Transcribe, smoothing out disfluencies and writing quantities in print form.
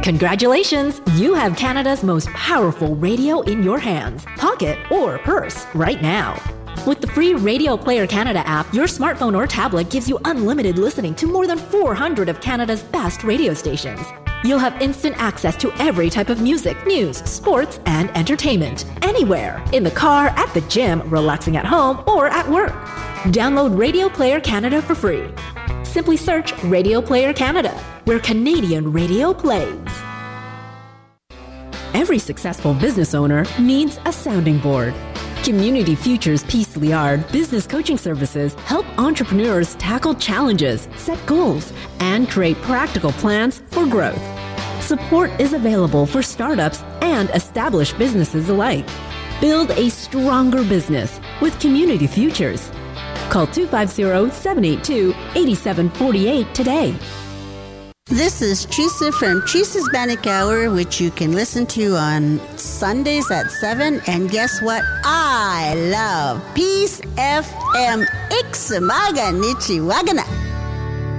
Congratulations! You have Canada's most powerful radio in your hands, pocket, or purse right now. With the free Radio Player Canada app, your smartphone or tablet gives you unlimited listening to more than 400 of Canada's best radio stations. You'll have instant access to every type of music, news, sports, and entertainment, anywhere, in the car, at the gym, relaxing at home, or at work. Download Radio Player Canada for free. Simply search Radio Player Canada, where Canadian radio plays. Every successful business owner needs a sounding board. Community Futures Peace Liard Business Coaching Services help entrepreneurs tackle challenges, set goals, and create practical plans for growth. Support is available for startups and established businesses alike. Build a stronger business with Community Futures. Call 250-782-8748 today. This is Teresa from Teresa's Bannock Hour, which you can listen to on Sundays at 7. And guess what? I love Peace FM. Ixamaga Nichiwagana.